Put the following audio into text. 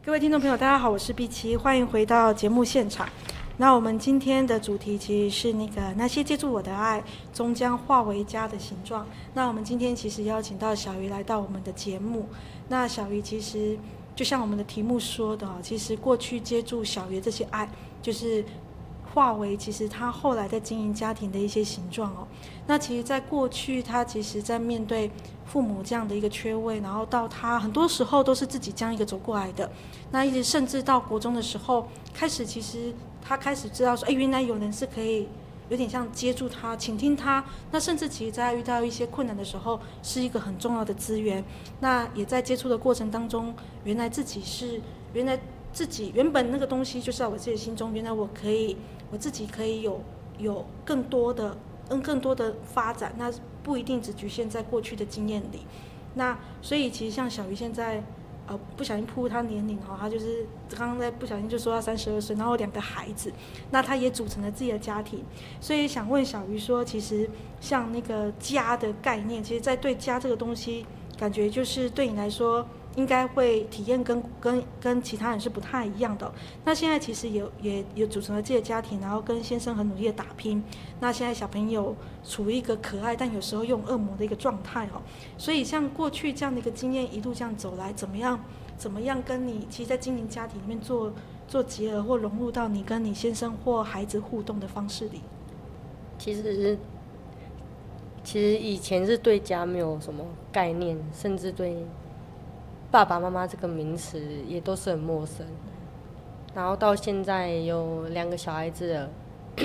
各位听众朋友，大家好，我是碧琪，欢迎回到节目现场。那我们今天的主题其实是那些接住我的爱，终将化为家的形状。那我们今天其实邀请到小鱼来到我们的节目。那小鱼其实就像我们的题目说的，其实过去接住小鱼这些爱，就是化为其实他后来在经营家庭的一些形状哦。那其实在过去他其实在面对父母这样的一个缺位，然后到他很多时候都是自己这样一个走过来的。那一直甚至到国中的时候开始，其实他开始知道说，原来有人是可以有点像接住他倾听他，那甚至其实在遇到一些困难的时候是一个很重要的资源。那也在接触的过程当中，原来自己原本那个东西就是在我自己的心中，原来我自己可以有更多的发展，那不一定只局限在过去的经验里。那所以其实像小鱼现在不小心暴露他年龄他就是刚刚在不小心就说他32岁，然后2个孩子，那他也组成了自己的家庭。所以想问小鱼说，其实像那个家的概念，其实在对家这个东西，感觉就是对你来说应该会体验跟其他人是不太一样的。那现在其实也组成了自己的家庭，然后跟先生很努力的打拼。那现在小朋友处于一个可爱但有时候又恶魔的一个状态所以像过去这样的一个经验一路这样走来，怎么样跟你其实在经营家庭里面做结合或融入到你跟你先生或孩子互动的方式里？ 其实以前是对家没有什么概念，甚至对爸爸妈妈这个名词也都是很陌生。然后到现在有2个小孩子了，